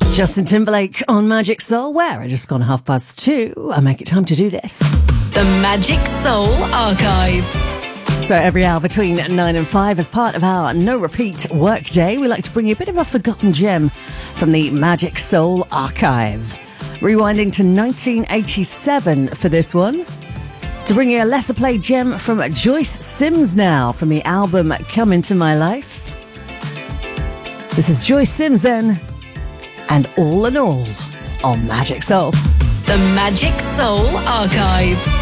Justin Timberlake on Magic Soul, where it just gone 2:30. I make it time to do this. The Magic Soul Archive. So every hour between 9 and 5, as part of our no-repeat workday, we like to bring you a bit of a forgotten gem from the Magic Soul Archive. Rewinding to 1987 for this one, to bring you a lesser-played gem from Joyce Sims now, from the album Come Into My Life. This is Joyce Sims then, and All in All on Magic Soul. The Magic Soul Archive.